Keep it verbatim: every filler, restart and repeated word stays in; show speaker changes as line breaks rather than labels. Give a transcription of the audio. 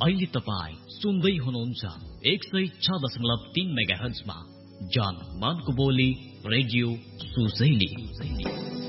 अहिले तपाईँ सुन्दै हुनुहुन्छ एक सय छ दशमलव तीन मेगा हर्जमा जन मनको बोली रेडियो सुजैली।